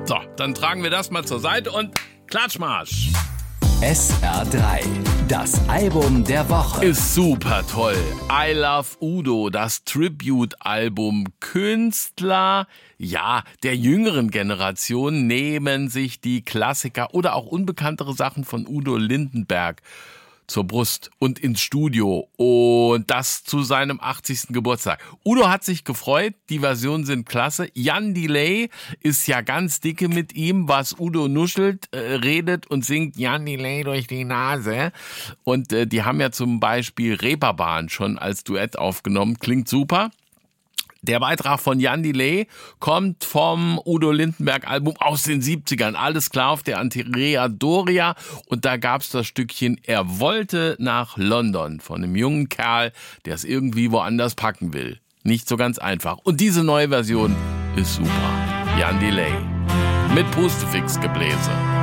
So, dann tragen wir das mal zur Seite und Klatschmarsch. SR3, das Album der Woche. Ist super toll. I Love Udo, das Tribute-Album. Künstler, ja, der jüngeren Generation nehmen sich die Klassiker oder auch unbekanntere Sachen von Udo Lindenberg zur Brust und ins Studio und das zu seinem 80. Geburtstag. Udo hat sich gefreut, die Versionen sind klasse. Jan Delay ist ja ganz dicke mit ihm, was Udo nuschelt, redet und singt Jan Delay durch die Nase. Und die haben ja zum Beispiel Reeperbahn schon als Duett aufgenommen, klingt super. Der Beitrag von Jan Delay kommt vom Udo Lindenberg-Album aus den 70ern. Alles klar auf der Andrea Doria. Und da gab's das Stückchen Er wollte nach London von einem jungen Kerl, der es irgendwie woanders packen will. Nicht so ganz einfach. Und diese neue Version ist super. Jan Delay mit Pustefix-Gebläse.